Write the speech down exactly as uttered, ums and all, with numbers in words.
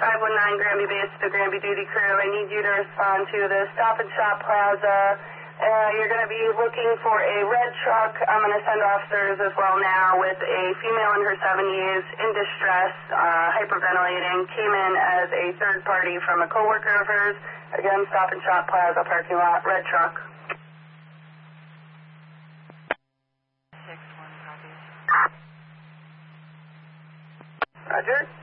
five one nine Granby Base to the Granby Duty Crew. I need you to respond to the Stop and Shop Plaza. Uh, you're going to be looking for a red truck. I'm going to send officers as well now with a female in her seventies in distress, uh, hyperventilating, came in as a third party from a coworker of hers. Again, Stop and Shop Plaza parking lot, red truck. six one, copy. Roger.